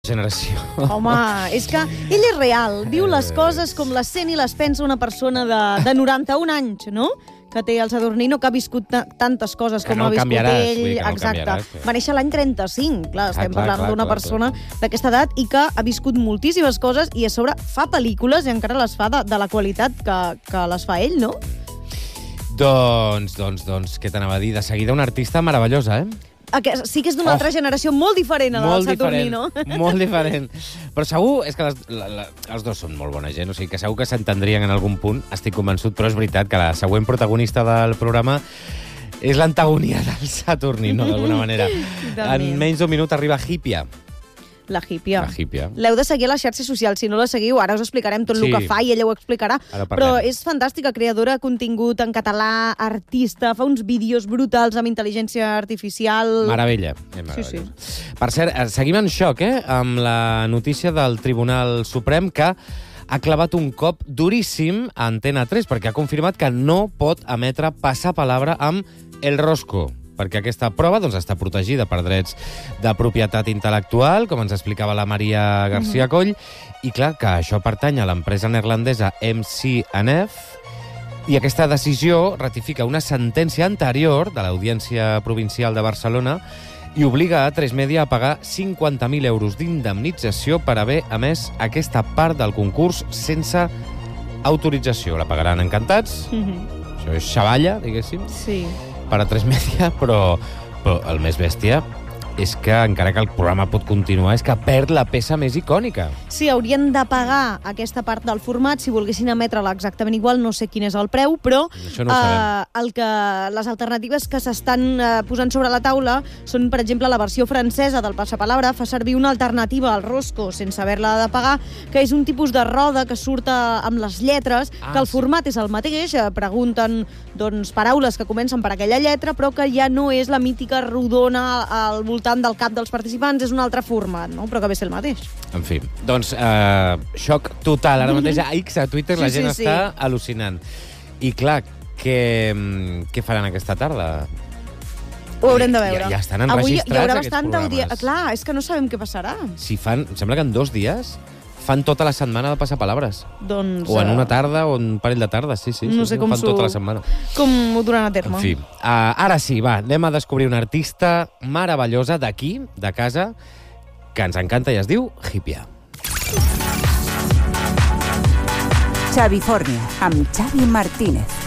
Generació. Home, és que ell és real, diu les coses com les sent i les pensa una persona de 91 anys, no? Que té el Sadurní, no, que ha viscut tantes coses com ha viscut ell. Exacte. Va néixer l'any 35, clar, estem parlant d'una persona d'aquesta edat i que ha viscut moltíssimes coses i a sobre fa pel·lícules i encara les fa de la qualitat que les fa ell, no? Doncs, què t'anava a dir? De seguida una artista meravellosa, Sí que és d'una altra generació molt diferent a la del Sadurní, no? Molt diferent. Però segur, és que els dos són molt bona gent, o sigui que segur que s'entendrien en algun punt, estic convençut, però és veritat que la següent protagonista del programa és l'antagonia del Sadurní, no? D'alguna manera. En menys d'un minut arriba Hípia. La Hípia. La Hípia. L'heu de seguir a les xarxes socials. Si no la seguiu, ara us explicarem tot el que fa i ella ho explicarà. Però és fantàstica, creadora de contingut en català, artista, fa uns vídeos brutals amb intel·ligència artificial. Meravella. Sí. Per cert, seguim en xoc, amb la notícia del Tribunal Suprem que ha clavat un cop duríssim a Antena 3 perquè ha confirmat que no pot emetre passapalabra amb El Rosco, perquè aquesta prova està protegida per drets de propietat intel·lectual, com ens explicava la Maria García Coll, i clar, que això pertany a l'empresa neerlandesa MC&F, i aquesta decisió ratifica una sentència anterior de l'Audiència Provincial de Barcelona i obliga a 3 Media a pagar 50.000 euros d'indemnització per haver emès aquesta part del concurs sense autorització. La pagaran encantats, això és xavalla, diguéssim. Sí. Per a 3 Media, però el més bèstia és que, encara que el programa pot continuar, és que perd la peça més icònica. Sí, haurien de pagar aquesta part del format, si volguessin emetre-la exactament igual, no sé quin és el preu, però això no ho sabem. Les alternatives que s'estan posant sobre la taula són, per exemple, la versió francesa del passapalabra, fa servir una alternativa al Rosco sense haver-la de pagar, que és un tipus de roda que surt amb les lletres, que el format és el mateix, pregunten paraules que comencen per aquella lletra, però que ja no és la mítica rodona al voltant del cap dels participants, és un altre format, no? Però que ve ser el mateix. En fi, doncs, xoc total. Ara mateix a X, a Twitter, la gent està al·lucinant. I clar, què faran aquesta tarda? Ho haurem de veure. Ja estan enregistrats aquests programes. Clar, és que no sabem què passarà. Si fan, em sembla que en 2 dies fan tota la setmana de passapalabres. Doncs... O en una tarda o en un parell de tardes, sí. No sé com fan tota la setmana. Com ho duran a terme. En fi, ara sí, va, anem a descobrir una artista meravellosa d'aquí, de casa, que ens encanta i es diu Hípia. Xavi Fornia, amb Xavi Martínez.